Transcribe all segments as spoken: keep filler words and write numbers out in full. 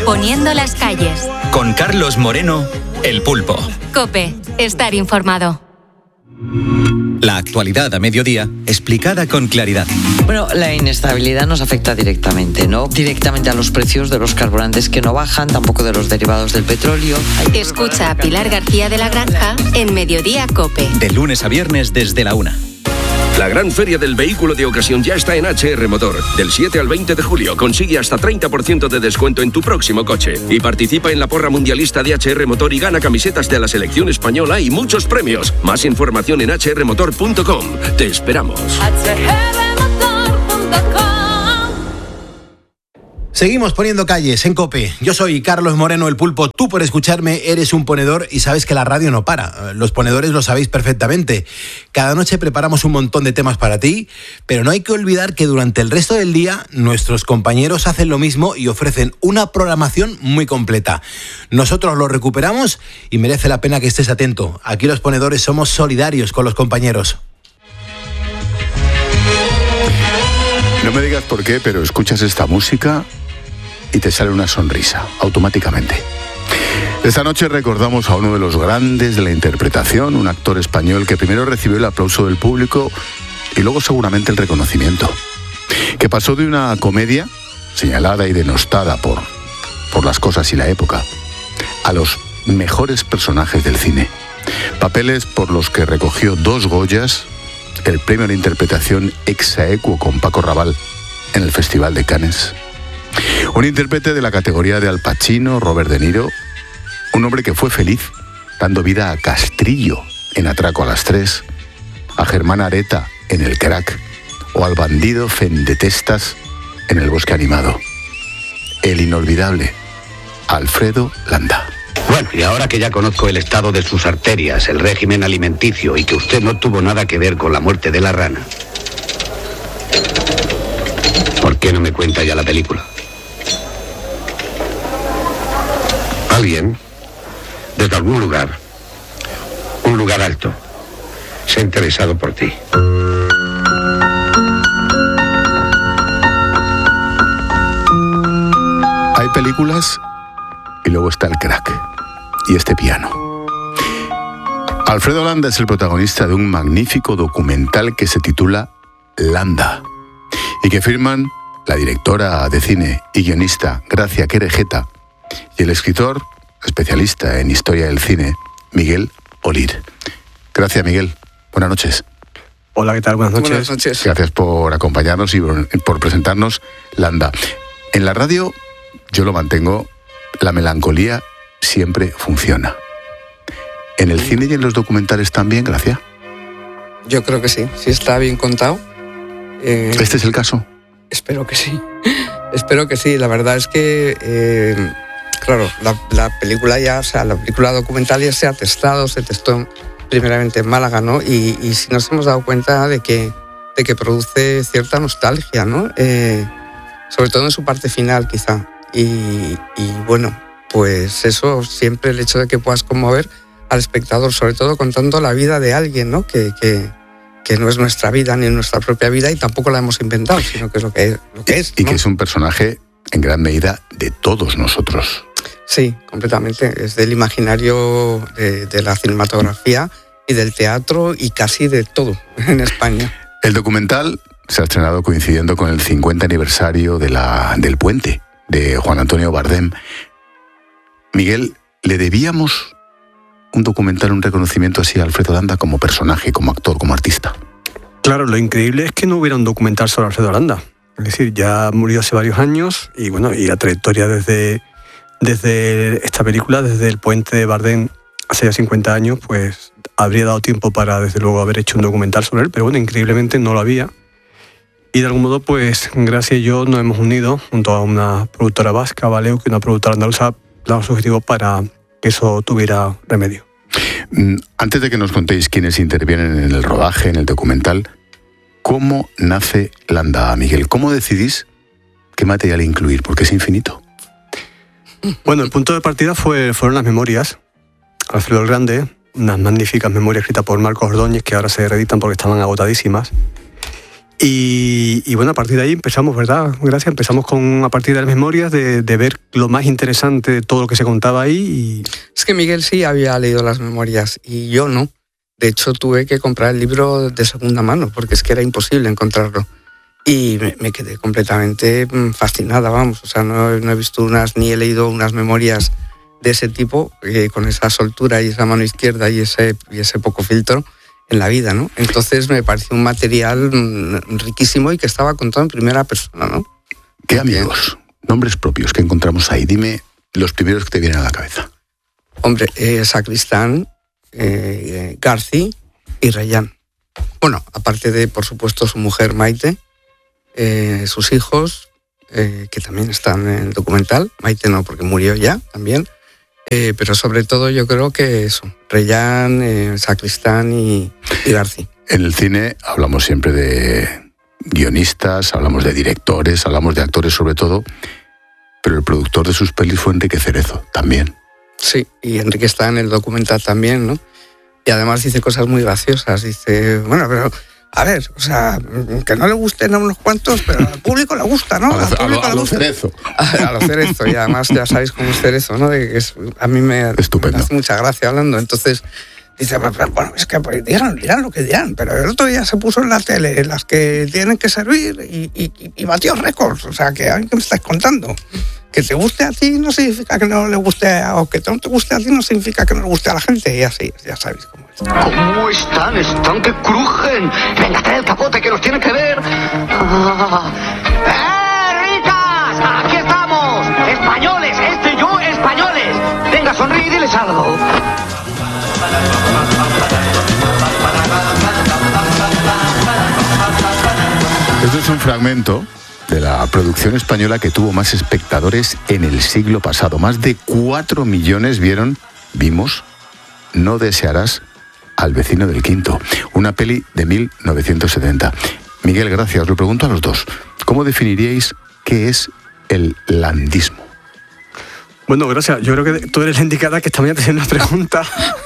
Poniendo las calles. Con Carlos Moreno, El Pulpo. COPE. Estar informado. La actualidad a mediodía, explicada con claridad. Bueno, la inestabilidad nos afecta directamente, ¿no? Directamente a los precios de los carburantes que no bajan, tampoco de los derivados del petróleo. Escucha a Pilar García de la Granja en Mediodía COPE. De lunes a viernes desde la una. La gran feria del vehículo de ocasión ya está en H R Motor. Del siete al veinte de julio consigue hasta treinta por ciento de descuento en tu próximo coche. Y participa en la porra mundialista de H R Motor y gana camisetas de la selección española y muchos premios. Más información en h r motor punto com. Te esperamos. Seguimos poniendo calles en COPE. Yo soy Carlos Moreno, El Pulpo. Tú, por escucharme, eres un ponedor y sabes que la radio no para. Los ponedores lo sabéis perfectamente. Cada noche preparamos un montón de temas para ti, pero no hay que olvidar que durante el resto del día nuestros compañeros hacen lo mismo y ofrecen una programación muy completa. Nosotros lo recuperamos y merece la pena que estés atento. Aquí los ponedores somos solidarios con los compañeros. No me digas por qué, pero escuchas esta música y te sale una sonrisa, automáticamente. Esta noche recordamos a uno de los grandes de la interpretación, un actor español que primero recibió el aplauso del público y luego seguramente el reconocimiento. Que pasó de una comedia señalada y denostada por, por las cosas y la época, a los mejores personajes del cine. Papeles por los que recogió dos Goyas, el premio de interpretación ex aequo con Paco Rabanne en el Festival de Cannes. Un intérprete de la categoría de Al Pacino, Robert De Niro, un hombre que fue feliz dando vida a Castrillo en Atraco a las tres, a Germán Areta en El Crack o al bandido Fendetestas en El Bosque Animado. El inolvidable Alfredo Landa. Bueno, y ahora que ya conozco el estado de sus arterias, el régimen alimenticio y que usted no tuvo nada que ver con la muerte de la rana, ¿por qué no me cuenta ya la película? Alguien, desde algún lugar, un lugar alto, se ha interesado por ti. Hay películas y luego está el crack y este piano. Alfredo Landa es el protagonista de un magnífico documental que se titula Landa y que firman la directora de cine y guionista Gracia Querejeta y el escritor especialista en historia del cine Miguel Olir. Gracias, Miguel. Buenas noches. Hola, ¿qué tal? Buenas noches. Buenas noches. Gracias por acompañarnos y por, por presentarnos Landa. En la radio, yo lo mantengo, la melancolía siempre funciona. ¿En el cine y en los documentales también, Gracia? Yo creo que sí, sí está bien contado. Eh, ¿Este es el caso? Espero que sí, espero que sí. La verdad es que, eh, claro, la, la película ya, o sea, la película documental ya se ha testado, se testó primeramente en Málaga, ¿no? Y, y sí nos hemos dado cuenta de que, de que produce cierta nostalgia, ¿no? Eh, sobre todo en su parte final, quizá. Y, y bueno, pues eso, siempre el hecho de que puedas conmover al espectador, sobre todo contando la vida de alguien, ¿no? Que, que, que no es nuestra vida ni nuestra propia vida y tampoco la hemos inventado, sino que es lo que es. Lo que es y ¿no? que es un personaje en gran medida de todos nosotros. Sí, completamente. Es del imaginario de, de la cinematografía y del teatro y casi de todo en España. El documental se ha estrenado coincidiendo con el cincuenta aniversario de la, del Puente, de Juan Antonio Bardem. Miguel, ¿le debíamos un documental, un reconocimiento así a Alfredo Landa como personaje, como actor, como artista? Claro, lo increíble es que no hubiera un documental sobre Alfredo Landa. Es decir, ya murió hace varios años y bueno, y la trayectoria desde, desde esta película, desde El Puente de Bardem hace ya cincuenta años, pues habría dado tiempo para desde luego haber hecho un documental sobre él, pero bueno, increíblemente no lo había. Y de algún modo, pues Gracia y yo nos hemos unido junto a una productora vasca, Valeu, que es una productora andaluza, plan subjetivo para que eso tuviera remedio. Antes de que nos contéis quiénes intervienen en el rodaje, en el documental, ¿cómo nace Landa, Miguel? ¿Cómo decidís qué material incluir? Porque es infinito. Bueno, el punto de partida fue, fueron las memorias. Alfredo el Grande, unas magníficas memorias escritas por Marcos Ordóñez, que ahora se reeditan porque estaban agotadísimas. Y, y bueno, a partir de ahí empezamos, ¿verdad? Gracias, empezamos con a partir de las memorias, de, de ver lo más interesante de todo lo que se contaba ahí. Y... Es que Miguel sí había leído las memorias y yo no. De hecho, tuve que comprar el libro de segunda mano porque es que era imposible encontrarlo. Y me, me quedé completamente fascinada, vamos. O sea, no, no he visto unas, ni he leído unas memorias de ese tipo, eh, con esa soltura y esa mano izquierda y ese, y ese poco filtro en la vida, ¿no? Entonces me pareció un material riquísimo y que estaba contado en primera persona, ¿no? ¿Qué amigos, nombres propios que encontramos ahí? Dime los primeros que te vienen a la cabeza. Hombre, eh, Sacristán, eh, Garci y Reyán. Bueno, aparte de, por supuesto, su mujer Maite, eh, sus hijos, eh, que también están en el documental. Maite no, porque murió ya también. Eh, pero sobre todo yo creo que eso, Reyán, eh, Sacristán y, y Garci. En el cine hablamos siempre de guionistas, hablamos de directores, hablamos de actores sobre todo, pero el productor de sus pelis fue Enrique Cerezo, también. Sí, y Enrique está en el documental también, ¿no? Y además dice cosas muy graciosas, dice, bueno, pero... A ver, o sea, que no le gusten a unos cuantos, pero al público le gusta, ¿no? A, al a, lo, a le lo Cerezo. A, a lo Cerezo, y además ya sabéis cómo es Cerezo, ¿no? De que es, a mí me, me hace mucha gracia hablando. Entonces dice, bueno, es que pues, dirán, dirán lo que dirán, pero el otro día se puso en la tele las que tienen que servir y, y, y batió récords. O sea, que a mí que me estáis contando. Que te guste a ti no significa que no le guste, a, o que no te guste a ti no significa que no le guste a la gente, y así, ya sabéis cómo es. ¿Cómo están? Están que crujen. Venga, trae el capote que nos tienen que ver. Ah. ¡Eh, ricas! Aquí estamos. Españoles, este y yo, españoles. Venga, sonríe y diles algo. Esto es un fragmento de la producción española que tuvo más espectadores en el siglo pasado. Más de cuatro millones vieron, vimos, No desearás al vecino del quinto, una peli de mil novecientos setenta. Miguel, gracias. Os lo pregunto a los dos. ¿Cómo definiríais qué es el landismo? Bueno, gracias. Yo creo que tú eres la indicada que esta mañana te haciendo una pregunta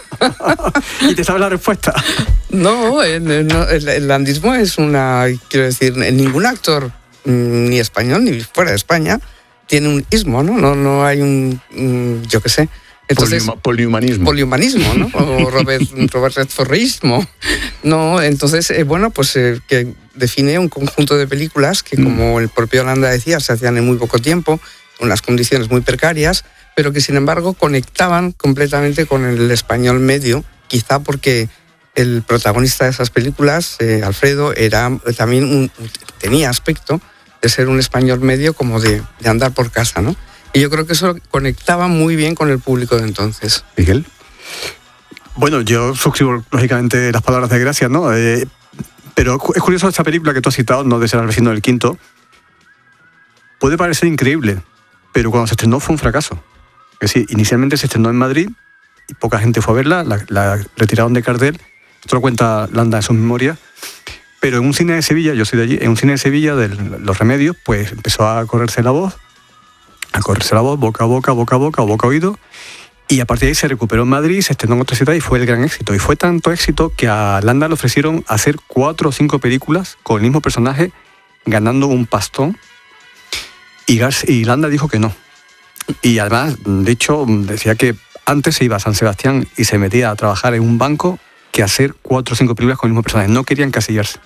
y te sabes la respuesta. No, el, no, el, el landismo es una... Quiero decir, ningún actor, ni español ni fuera de España, tiene un ismo, ¿no? No, no hay un... Yo qué sé. Entonces, Poliuma, polihumanismo. Polihumanismo, ¿no? O Robert, Robert Redfordismo. No, entonces, eh, bueno, pues eh, que define un conjunto de películas que, como el propio Landa decía, se hacían en muy poco tiempo, en unas condiciones muy precarias, pero que, sin embargo, conectaban completamente con el español medio, quizá porque el protagonista de esas películas, eh, Alfredo, era también un, tenía aspecto de ser un español medio, como de, de andar por casa, ¿no? Y yo creo que eso conectaba muy bien con el público de entonces. ¿Miguel? Bueno, yo suscribo lógicamente las palabras de Gracia, ¿no? Eh, pero es curioso esta película que tú has citado, No desearás al vecino del quinto. Puede parecer increíble, pero cuando se estrenó fue un fracaso. Es decir, inicialmente se estrenó en Madrid y poca gente fue a verla, la, la retiraron de cartel. Esto lo cuenta Landa en sus memorias. Pero en un cine de Sevilla, yo soy de allí, en un cine de Sevilla de Los Remedios, pues empezó a correrse la voz, a correrse la voz, boca a boca, boca a boca, boca a oído, y a partir de ahí se recuperó en Madrid, se estrenó en otra ciudad y fue el gran éxito. Y fue tanto éxito que a Landa le ofrecieron hacer cuatro o cinco películas con el mismo personaje, ganando un pastón, y, Gar- y Landa dijo que no. Y además, de hecho, decía que antes se iba a San Sebastián y se metía a trabajar en un banco que hacer cuatro o cinco películas con el mismo personaje. No querían encasillarse.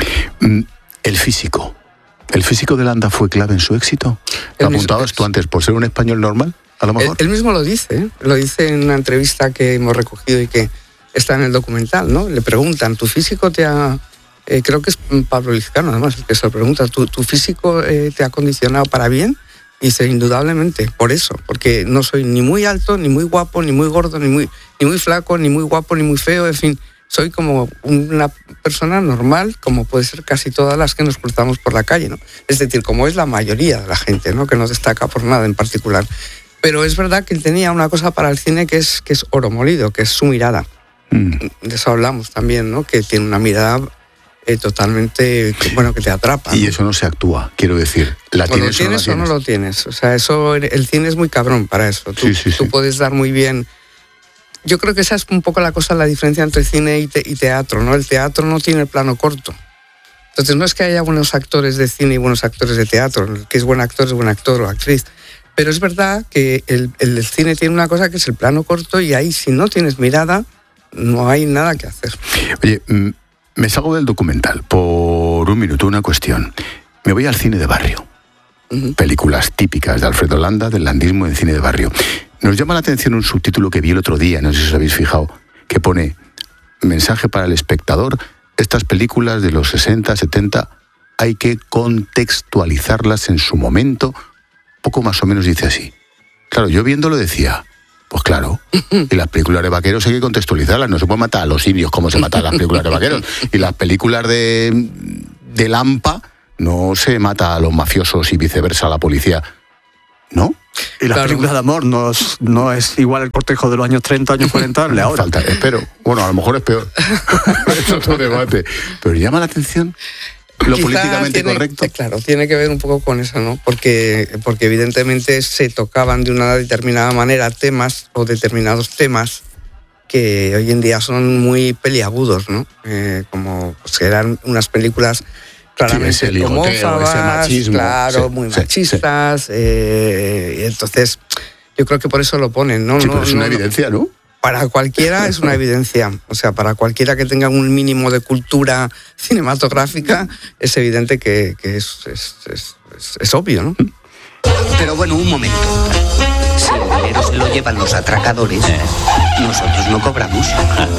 El físico. ¿El físico de Landa fue clave en su éxito? ¿Lo apuntabas tú antes por ser un español normal, a lo mejor? Él, él mismo lo dice, ¿eh? Lo dice en una entrevista que hemos recogido y que está en el documental, ¿no? Le preguntan, ¿tu físico te ha...? Eh, creo que es Pablo Lizcano, además, el que se lo pregunta, ¿tu, tu físico eh, te ha condicionado para bien? Y dice, indudablemente, por eso, porque no soy ni muy alto, ni muy guapo, ni muy gordo, ni muy, ni muy flaco, ni muy guapo, ni muy feo, en fin... Soy como una persona normal, como puede ser casi todas las que nos cruzamos por la calle, ¿no? Es decir, como es la mayoría de la gente, ¿no? Que no destaca por nada en particular. Pero es verdad que él tenía una cosa para el cine que es, que es oro molido, que es su mirada. Mm. De eso hablamos también, ¿no? Que tiene una mirada eh, totalmente, que, bueno, que te atrapa, ¿no? Y eso no se actúa, quiero decir. ¿La o lo tienes o no, la o tienes? no lo tienes? O sea, eso, el cine es muy cabrón para eso. Tú, sí, sí, sí. tú puedes dar muy bien... Yo creo que esa es un poco la cosa, la diferencia entre cine y, te, y teatro, ¿no? El teatro no tiene el plano corto. Entonces no es que haya buenos actores de cine y buenos actores de teatro, el que es buen actor es buen actor o actriz, pero es verdad que el, el cine tiene una cosa que es el plano corto y ahí si no tienes mirada no hay nada que hacer. Oye, me salgo del documental por un minuto, una cuestión. Me voy al cine de barrio. Uh-huh. Películas típicas de Alfredo Landa, del landismo en cine de barrio. Nos llama la atención un subtítulo que vi el otro día, no sé si os habéis fijado, que pone mensaje para el espectador: estas películas de los sesenta, setenta hay que contextualizarlas en su momento. Poco más o menos dice así. Claro, yo viéndolo decía, pues claro, y las películas de vaqueros hay que contextualizarlas, no se puede matar a los indios como se matan las películas de vaqueros, y las películas de, de Lampa no se mata a los mafiosos y viceversa a la policía, ¿no? Y las Claro. películas de amor no es, no es igual el cortejo de los años treinta, años cuarenta, de ahora. Falta, espero. Bueno, a lo mejor es peor. Es otro debate. Pero llama la atención lo Quizá políticamente tiene, correcto. Claro, tiene que ver un poco con eso, ¿no? Porque, porque evidentemente se tocaban de una determinada manera temas o determinados temas que hoy en día son muy peliagudos, ¿no? Eh, como pues, eran unas películas claramente Sí, ese ligoteo, homófobas, ese machismo. claro, Sí, muy sí, machistas. sí. Eh, y entonces, yo creo que por eso lo ponen, ¿no? Sí, no, pero es una no, evidencia, ¿no? Para cualquiera es una evidencia, o sea, para cualquiera que tenga un mínimo de cultura cinematográfica, es evidente que, que es, es, es, es, es obvio, ¿no? Pero bueno, un momento. Si el dinero se lo llevan los atracadores, nosotros no cobramos.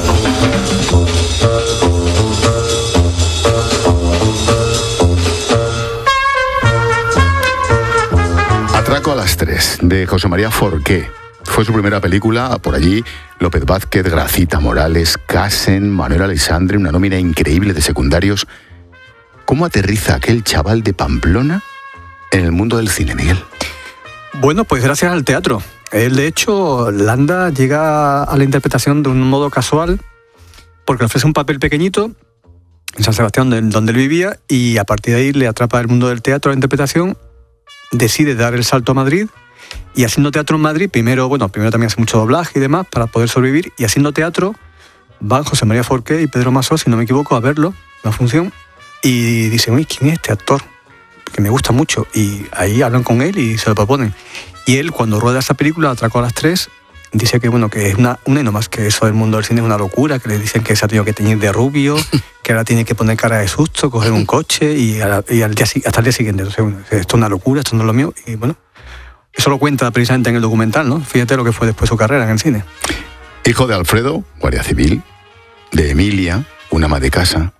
Atraco a las tres, de José María Forqué. Fue su primera película, por allí López Vázquez, Gracita Morales, Casen, Manuel Alexandre, una nómina increíble de secundarios. ¿Cómo aterriza aquel chaval de Pamplona en el mundo del cine, Miguel? Bueno, pues gracias al teatro. Él, de hecho, Landa llega a la interpretación de un modo casual, porque le ofrece un papel pequeñito en San Sebastián, donde, donde él vivía, y a partir de ahí le atrapa el mundo del teatro, la interpretación, decide dar el salto a Madrid, y haciendo teatro en Madrid, primero, bueno, primero también hace mucho doblaje y demás para poder sobrevivir, y haciendo teatro van José María Forqué y Pedro Masó, si no me equivoco, a verlo, la función, y dicen, uy, ¿quién es este actor? Que me gusta mucho, y ahí hablan con él y se lo proponen. Y él, cuando rueda esa película, Atraco a las tres, dice que, bueno, que es una, una y no más, que eso del mundo del cine es una locura, que le dicen que se ha tenido que teñir de rubio, que ahora tiene que poner cara de susto, coger un coche y, a la, y al día, hasta el día siguiente. Entonces, bueno, esto es una locura, esto no es lo mío, y bueno, eso lo cuenta precisamente en el documental, ¿no? Fíjate lo que fue después su carrera en el cine. Hijo de Alfredo, guardia civil, de Emilia, una ama de casa.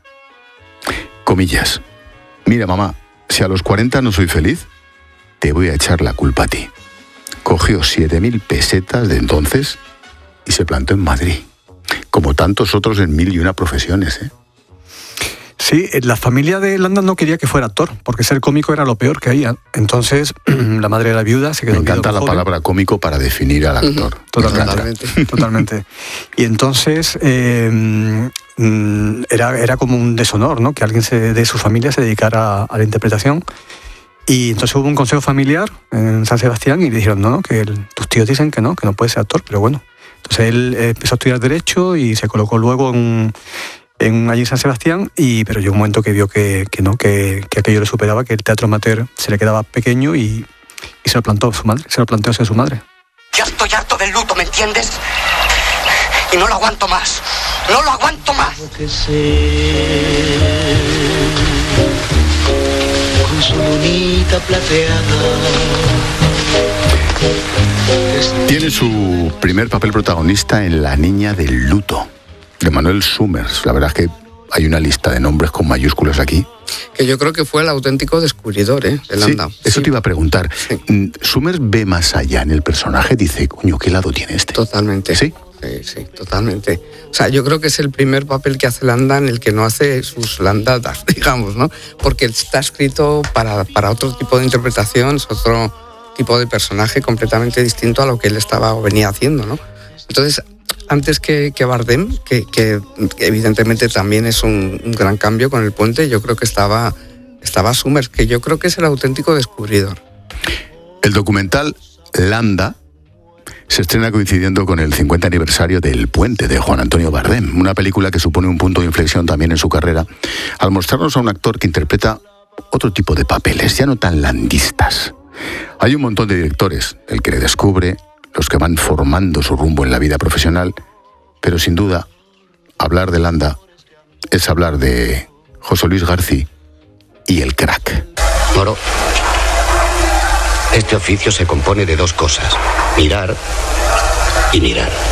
Comillas. Mira, mamá, si a los cuarenta no soy feliz, te voy a echar la culpa a ti. Cogió siete mil pesetas de entonces y se plantó en Madrid. Como tantos otros en mil y una profesiones, ¿eh? Sí, la familia de Landa no quería que fuera actor, porque ser cómico era lo peor que había. Entonces, la madre era viuda, se quedó Me encanta la joven. palabra cómico para definir al actor. Totalmente. Totalmente. Y entonces eh, mm, era, era como un deshonor, ¿no? Que alguien se, de su familia se dedicara a, a la interpretación. Y entonces hubo un consejo familiar en San Sebastián y le dijeron, no, no, que el, tus tíos dicen que no, que no puedes ser actor, pero bueno. Entonces él eh, empezó a estudiar Derecho y se colocó luego en... En, allí en San Sebastián, y, pero llegó un momento que vio que, que no, que, que aquello le superaba, que el teatro amateur se le quedaba pequeño y, y se lo plantó su madre, se lo planteó hacia su madre. Ya estoy harto del luto, ¿me entiendes? Y no lo aguanto más. No lo aguanto más. Que sé, con su lunita plateada. Tiene su primer papel protagonista en La niña del luto, de Manuel Summers. La verdad es que hay una lista de nombres con mayúsculas aquí. Que yo creo que fue el auténtico descubridor, ¿eh? De Landa. Sí, eso sí. te iba a preguntar. Sí. Summers ve más allá en el personaje, dice, coño, ¿qué lado tiene este? Totalmente. ¿Sí? Sí, sí, totalmente. O sea, yo creo que es el primer papel que hace Landa en el que no hace sus landadas, digamos, ¿no? Porque está escrito para, para otro tipo de interpretación, es otro tipo de personaje completamente distinto a lo que él estaba o venía haciendo, ¿no? Entonces, antes que, que Bardem, que, que evidentemente también es un, un gran cambio con El Puente, yo creo que estaba, estaba Summers, que yo creo que es el auténtico descubridor. El documental Landa se estrena coincidiendo con el cincuenta aniversario de El Puente, de Juan Antonio Bardem, una película que supone un punto de inflexión también en su carrera, al mostrarnos a un actor que interpreta otro tipo de papeles, ya no tan landistas. Hay un montón de directores, el que le descubre, los que van formando su rumbo en la vida profesional, pero sin duda, hablar de Landa es hablar de José Luis García y el crack. Moro, este oficio se compone de dos cosas: mirar y mirar.